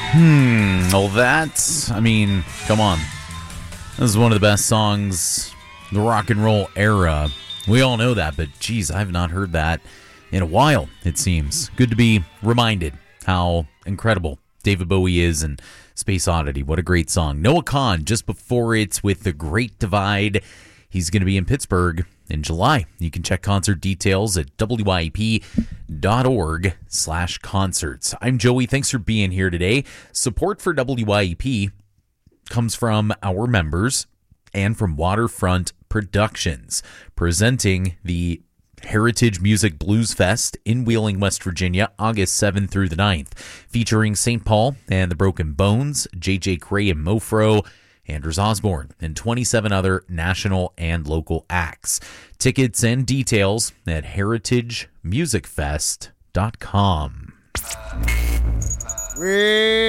Well, come on. This is one of the best songs, the rock and roll era. We all know that, but geez, I have not heard that in a while, it seems. Good to be reminded how incredible David Bowie is and Space Oddity. What a great song. Noah Kahan, just before it's with The Great Divide. He's going to be in Pittsburgh in July. You can check concert details at wyep.org/concerts. I'm Joey. Thanks for being here today. Support for WYEP comes from our members and from Waterfront Productions, presenting the Heritage Music Blues Fest in Wheeling, West Virginia, August 7th through the 9th, featuring St. Paul and the Broken Bones, J.J. Cray and Mofro, Anders Osborne, and 27 other national and local acts. Tickets and details at heritagemusicfest.com.